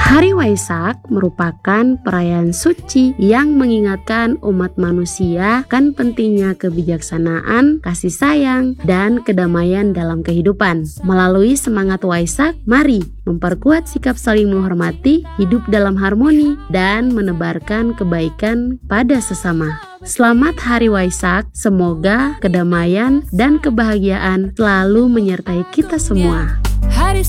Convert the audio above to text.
Hari Waisak merupakan perayaan suci yang mengingatkan umat manusia akan pentingnya kebijaksanaan, kasih sayang, dan kedamaian dalam kehidupan. Melalui semangat Waisak, mari memperkuat sikap saling menghormati, hidup dalam harmoni, dan menebarkan kebaikan pada sesama. Selamat Hari Waisak, semoga kedamaian dan kebahagiaan selalu menyertai kita semua.